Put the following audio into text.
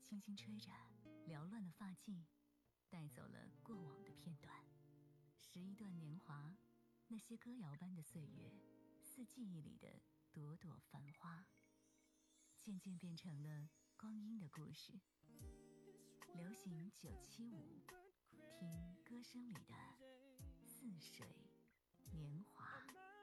轻轻吹着，缭乱的发髻，带走了过往的片段。拾一段年华，那些歌谣般的岁月，似记忆里的朵朵繁花，渐渐变成了光阴的故事。流行975，听歌声里的似水年华。